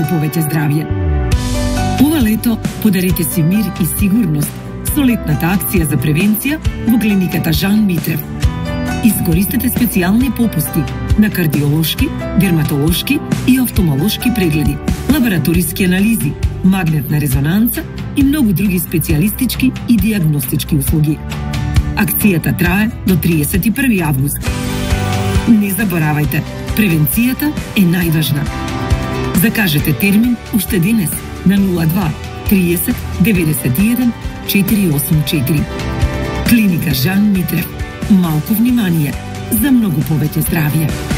повеќе здравје. Ова лето подарете си мир и сигурност со летната акција за превенција во клиниката Жан Митрев. Искористете специјални попусти на кардиолошки, дерматолошки и офтомолошки прегледи, лабораториски анализи, магнетна резонанца и многу други специјалистички и диагностички услуги. Акцијата трае до 31 август. Не заборавајте, превенцијата е најважна. Закажете термин уште денес на 02 30 91 484. Клиника Жан Митрев. Малку внимание за многу повеќе здравје.